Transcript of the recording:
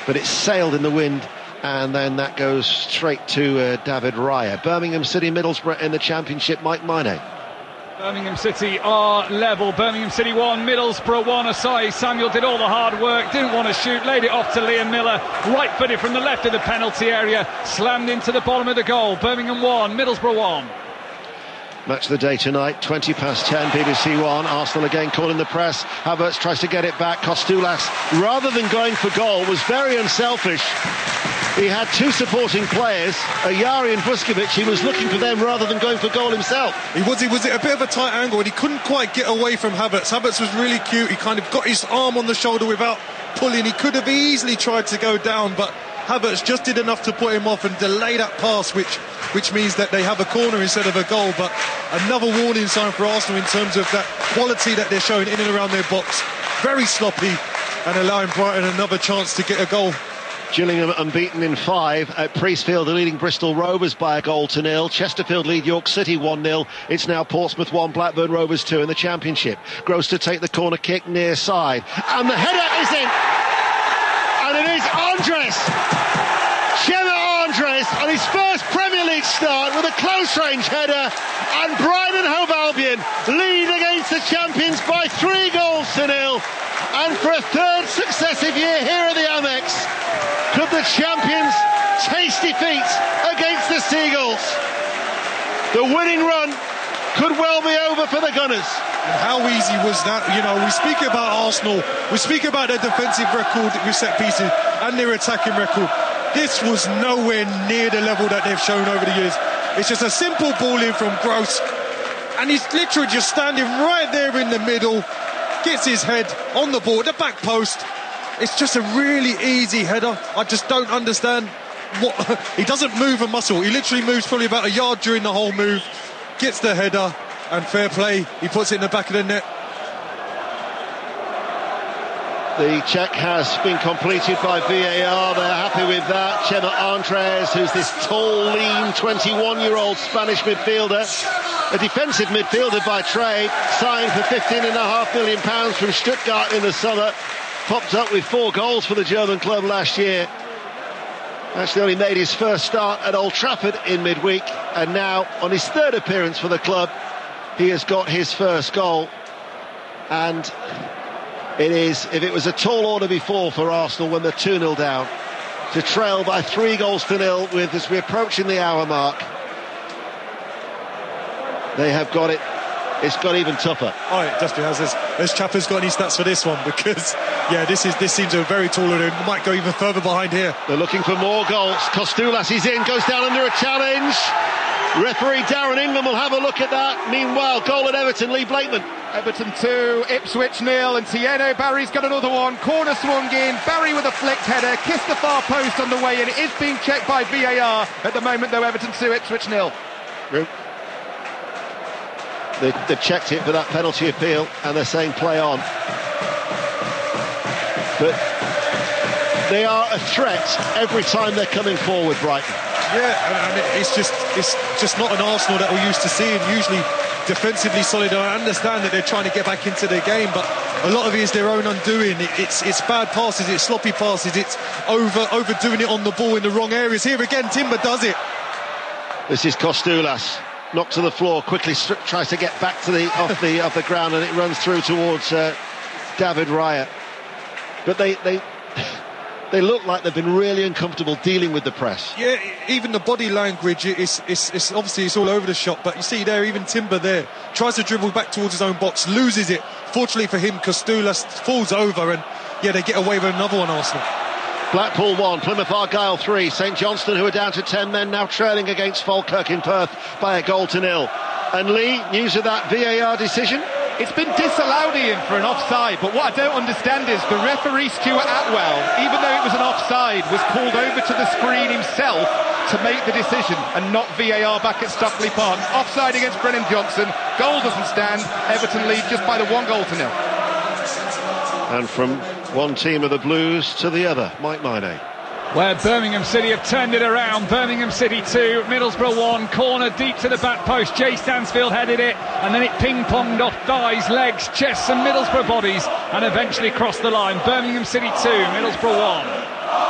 but it sailed in the wind, and then that goes straight to David Raya. Birmingham City, Middlesbrough in the Championship. Mike Minay. Birmingham City are level. Birmingham City 1, Middlesbrough 1. Asai Samuel did all the hard work, didn't want to shoot, laid it off to Liam Miller, right-footed from the left of the penalty area, slammed into the bottom of the goal. Birmingham 1, Middlesbrough 1. Match of the day tonight, 10:20, BBC One. Arsenal again calling the press. Havertz tries to get it back. Kostoulas, rather than going for goal, was very unselfish. He had two supporting players, Ayari and Vuskovic. He was looking for them rather than going for goal himself. He was at a bit of a tight angle and he couldn't quite get away from Havertz. Havertz was really cute. He kind of got his arm on the shoulder without pulling. He could have easily tried to go down, but Havertz just did enough to put him off and delay that pass, which means that they have a corner instead of a goal. But another warning sign for Arsenal in terms of that quality that they're showing in and around their box. Very sloppy, and allowing Brighton another chance to get a goal. Gillingham unbeaten in 5. At Priestfield, they're leading Bristol Rovers by 1-0. Chesterfield lead York City 1-0. It's now Portsmouth 1, Blackburn Rovers 2 in the Championship. Gross to take the corner kick near side, and the header is in, and it is Andres, Chema Andres, on his first Premier League start with a close-range header, and Brighton and Hove Albion lead against the champions by 3-0. And for a third successive year here at the Amex, could the champions taste defeat against the Seagulls? The winning run could well be over for the Gunners. And how easy was that? You know, we speak about Arsenal, we speak about their defensive record with set pieces and their attacking record. This was nowhere near the level that they've shown over the years. It's just a simple ball in from Gross, and he's literally just standing right there in the middle, gets his head on the ball, the back post. It's just a really easy header. I just don't understand what he doesn't move a muscle. He literally moves probably about a yard during the whole move, gets the header, and fair play, he puts it in the back of the net. The check has been completed by VAR. They're happy with that. Chema Andres, who's this tall, lean 21-year-old Spanish midfielder, a defensive midfielder by trade, signed for £15.5 million from Stuttgart in the summer, popped up with 4 goals for the German club last year. Actually only made his first start at Old Trafford in midweek, and now on his third appearance for the club he has got his first goal. And it is, if it was a tall order before for Arsenal when they're 2-0 down, to trail by 3-0 with, as we're approaching the hour mark, they have got it. It's got even tougher. Oh, it definitely has. Has Chappers got any stats for this one? Because, yeah, this seems a very tall order. It might go even further behind here. They're looking for more goals. Kostoulas is in, goes down under a challenge. Referee Darren Ingham will have a look at that. Meanwhile, goal at Everton, Lee Blakeman. Everton 2, Ipswich 0, and Tieno Barry's got another one. Corner swung in, Barry with a flicked header, kissed the far post on the way in. It is being checked by VAR at the moment, though. Everton 2, Ipswich 0. They've checked it for that penalty appeal, and they're saying play on. But they are a threat every time they're coming forward, Brighton. Yeah, and it's just not an Arsenal that we're used to seeing. Usually defensively solid. I understand that they're trying to get back into their game, but a lot of it is their own undoing. It's bad passes, it's sloppy passes, it's overdoing it on the ball in the wrong areas. Here again, Timber does it. This is Kostoulas, knocked to the floor, quickly tries to get back to the off the ground, and it runs through towards David Raya. But they look like they've been really uncomfortable dealing with the press. Yeah, even the body language, it's obviously it's all over the shop, but you see there, even Timber there tries to dribble back towards his own box, loses it. Fortunately for him, Kostoulas falls over, and yeah, they get away with another one, Arsenal. Blackpool 1, Plymouth Argyle 3. St Johnstone, who are down to 10 men, now trailing against Falkirk in Perth by 1-0. And Lee, news of that VAR decision? It's been disallowed, Ian, for an offside, but what I don't understand is the referee Stuart Atwell, even though it was an offside, was called over to the screen himself to make the decision, and not VAR back at Stockley Park. Offside against Brennan Johnson, goal doesn't stand, Everton lead just by the 1-0. And from one team of the Blues to the other, Mike Minay. Where Birmingham City have turned it around. Birmingham City 2, Middlesbrough 1, corner deep to the back post. Jay Stansfield headed it, and then it ping-ponged off thighs, legs, chests and Middlesbrough bodies, and eventually crossed the line. Birmingham City 2, Middlesbrough 1.